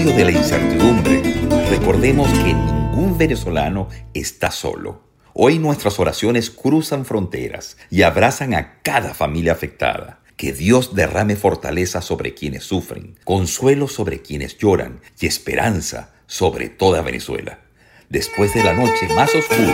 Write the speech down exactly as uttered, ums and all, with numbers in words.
medio de la incertidumbre, recordemos que ningún venezolano está solo. Hoy nuestras oraciones cruzan fronteras y abrazan a cada familia afectada. Que Dios derrame fortaleza sobre quienes sufren, consuelo sobre quienes lloran y esperanza sobre toda Venezuela. Después de la noche más oscura,